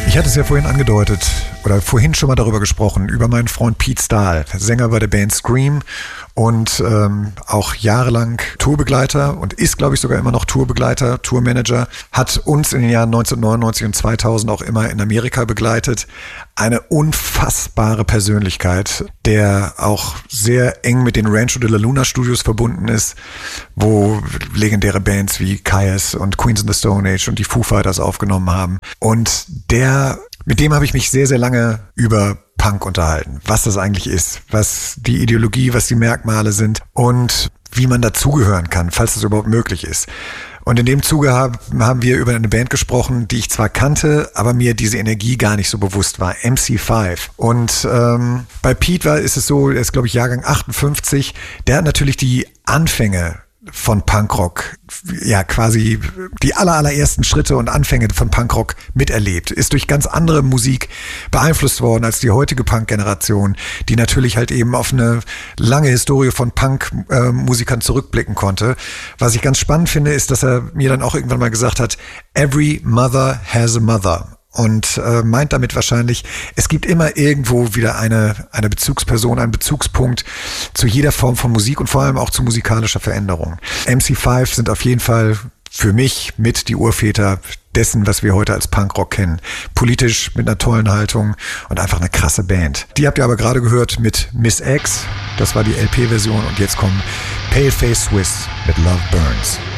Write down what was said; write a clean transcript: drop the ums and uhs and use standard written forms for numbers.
Ich hatte es ja vorhin angedeutet oder vorhin schon mal darüber gesprochen, über meinen Freund Pete Stahl, Sänger bei der Band Scream und auch jahrelang Tourbegleiter und ist, glaube ich, sogar immer noch Tourbegleiter, Tourmanager, hat uns in den Jahren 1999 und 2000 auch immer in Amerika begleitet. Eine unfassbare Persönlichkeit, der auch sehr eng mit den Rancho de la Luna Studios verbunden ist, wo legendäre Bands wie Kyuss und Queens of the Stone Age und die Foo Fighters aufgenommen haben. Und mit dem habe ich mich sehr, sehr lange über Punk unterhalten, was das eigentlich ist, was die Ideologie, was die Merkmale sind und wie man dazugehören kann, falls das überhaupt möglich ist. Und in dem Zuge haben wir über eine Band gesprochen, die ich zwar kannte, aber mir diese Energie gar nicht so bewusst war, MC5. Und bei Pete ist es so, er ist, glaube ich, Jahrgang 58, der hat natürlich die Anfänge von Punkrock, ja quasi die allerersten Schritte und Anfänge von Punkrock miterlebt, ist durch ganz andere Musik beeinflusst worden als die heutige Punk-Generation, die natürlich halt eben auf eine lange Historie von Punk-Musikern zurückblicken konnte. Was ich ganz spannend finde, ist, dass er mir dann auch irgendwann mal gesagt hat, every mother has a mother. Und meint damit wahrscheinlich, es gibt immer irgendwo wieder eine Bezugsperson, einen Bezugspunkt zu jeder Form von Musik und vor allem auch zu musikalischer Veränderung. MC5 sind auf jeden Fall für mich mit die Urväter dessen, was wir heute als Punkrock kennen. Politisch, mit einer tollen Haltung und einfach eine krasse Band. Die habt ihr aber gerade gehört mit Miss X, das war die LP-Version und jetzt kommen Paleface Swiss mit Love Burns.